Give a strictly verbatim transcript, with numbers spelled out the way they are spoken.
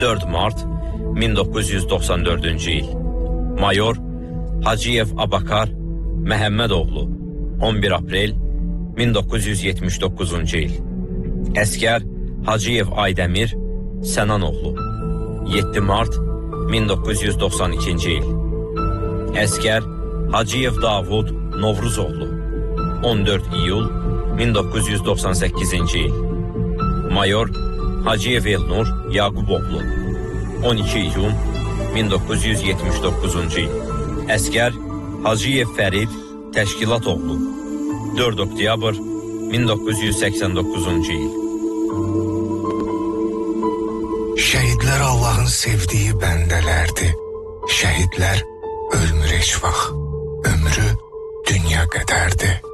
dörd mart min doqquz yüz doxsan dördüncü il. Mayor Hacıyev Abakar Məhəmmədoğlu on bir aprel min doqquz yüz yetmiş doqquzuncu il. Əskər Hacıyev Aydəmir Sənanoğlu yeddi mart min doqquz yüz doxsan ikinci il. Əskər Hacıyev Davud Novruzoğlu on dörd iyul min doqquz yüz doxsan səkkizinci il. Mayor Hacıyev Elnur Yaquboğlu on iki iyun min doqquz yüz yetmiş doqquzuncu il. Əskər Hacıyev Fərid Təşkilatoğlu dörd oktyabr min doqquz yüz səksən doqquzuncu il. Şəhidlər Allahın sevdiyi bəndələrdir. Şəhidlər ölmür heç vaxt. Ömrü dünya qədərdir.